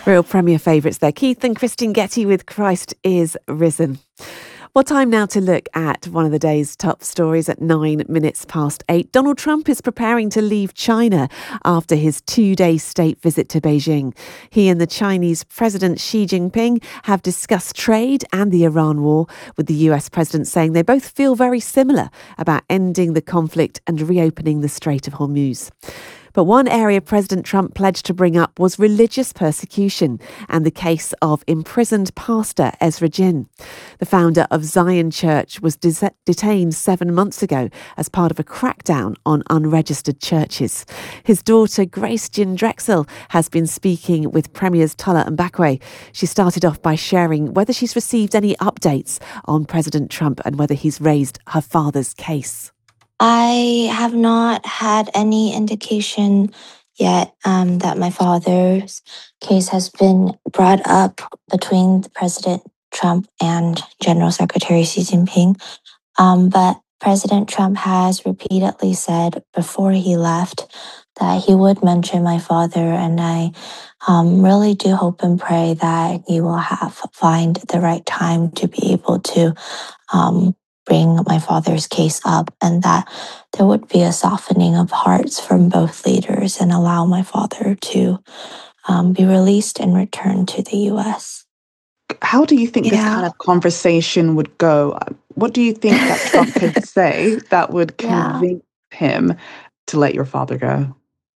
Real Premier favourites there. Keith and Christine Getty with Christ is Risen. Well, time now to look at one of the day's top stories at 8:09. Donald Trump is preparing to leave China after his 2-day state visit to Beijing. He and the Chinese President Xi Jinping have discussed trade and the Iran war, with the US President saying they both feel very similar about ending the conflict and reopening the Strait of Hormuz. But one area President Trump pledged to bring up was religious persecution and the case of imprisoned pastor Ezra Jin. The founder of Zion Church was detained 7 months ago as part of a crackdown on unregistered churches. His daughter Grace Jin Drexel has been speaking with Premiers Tulla and Bakwe. She started off by sharing whether she's received any updates on President Trump and whether he's raised her father's case. I have not had any indication yet that my father's case has been brought up between President Trump and General Secretary Xi Jinping. But President Trump has repeatedly said before he left that he would mention my father, and I really do hope and pray that he will find the right time to be able to bring my father's case up, and that there would be a softening of hearts from both leaders and allow my father to be released and return to the U.S. How do you think this kind of conversation would go? What do you think that Trump could say that would convince him to let your father go?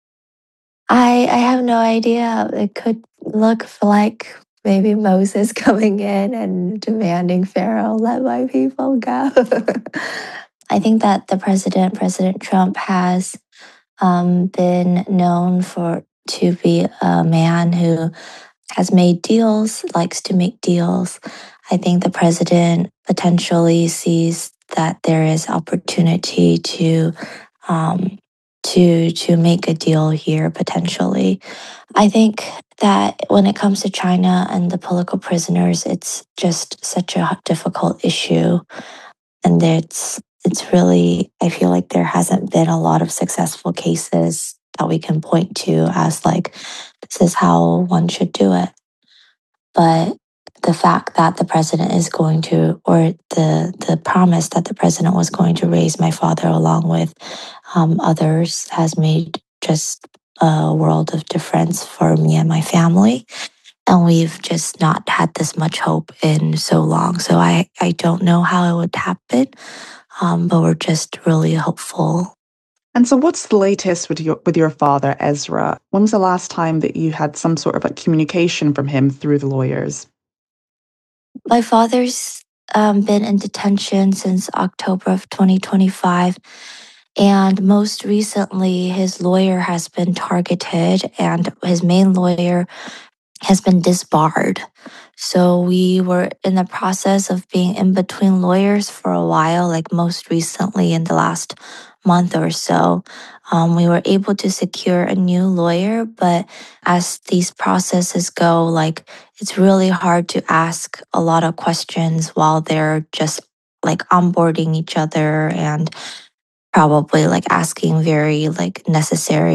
I have no idea. It could look like maybe Moses coming in and demanding Pharaoh, let my people go. I think that President Trump, has been known to be a man who has made deals, likes to make deals. I think the president potentially sees that there is opportunity to make a deal here potentially. I think that when it comes to China and the political prisoners, it's just such a difficult issue. And it's really, I feel like there hasn't been a lot of successful cases that we can point to as like, this is how one should do it. But the fact that the president is going to, or the promise that the president was going to raise my father along with others has made just a world of difference for me and my family. And we've just not had this much hope in so long. So I don't know how it would happen, but we're just really hopeful. And so what's the latest with your father, Ezra? When was the last time that you had some sort of like communication from him through the lawyers? My father's been in detention since October of 2025. And most recently, his lawyer has been targeted and his main lawyer has been disbarred. So we were in the process of being in between lawyers for a while, like most recently in the last month or so. We were able to secure a new lawyer, but as these processes go, like it's really hard to ask a lot of questions while they're just like onboarding each other and probably like asking very like necessary